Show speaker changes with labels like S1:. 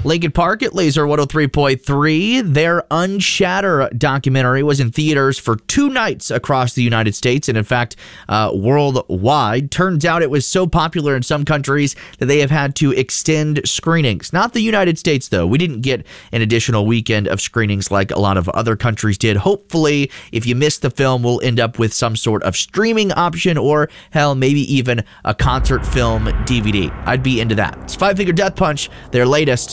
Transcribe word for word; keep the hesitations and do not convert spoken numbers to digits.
S1: Linkin Park at Laser one oh three point three. Their Unshatter documentary was in theaters for two nights across the United States and, in fact, uh, worldwide. Turns out it was so popular in some countries that they have had to extend screenings. Not the United States, though. We didn't get an additional weekend of screenings like a lot of other countries did. Hopefully, if you missed the film, we'll end up with some sort of streaming option or, hell, maybe even a concert film D V D. I'd be into that. It's Five Finger Death Punch, their latest.